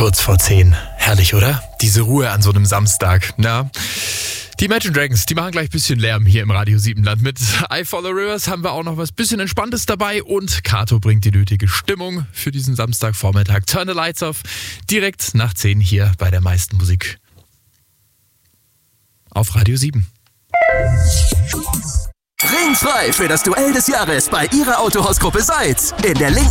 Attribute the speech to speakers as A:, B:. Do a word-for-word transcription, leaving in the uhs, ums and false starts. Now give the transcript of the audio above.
A: Kurz vor zehn. Herrlich, oder? Diese Ruhe an so einem Samstag. Ja. Die Imagine Dragons, die machen gleich ein bisschen Lärm hier im Radio Siebenland. Mit I Follow Rivers haben wir auch noch was bisschen Entspanntes dabei und Kato bringt die nötige Stimmung für diesen Samstagvormittag. Turn the Lights Off, direkt nach zehn hier bei der meisten Musik. Auf Radio sieben.
B: Ringfrei für das Duell des Jahres bei Ihrer Autohausgruppe Seitz. In der linken